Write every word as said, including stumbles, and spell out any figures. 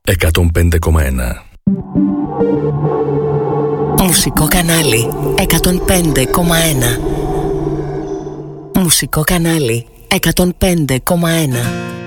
εκατόν πέντε κόμμα ένα. Μουσικό κανάλι εκατόν πέντε κόμμα ένα. Μουσικό κανάλι εκατόν πέντε κόμμα ένα.